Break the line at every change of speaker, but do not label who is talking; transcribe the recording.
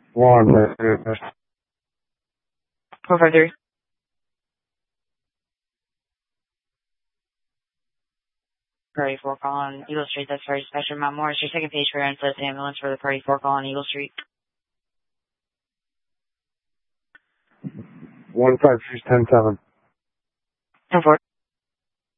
One,
453. Party 4 calling Eagle Street. That's very special. Mount Morris, your second page for info ambulance for the Party 4 calling Eagle Street.
15310-7.
10-4.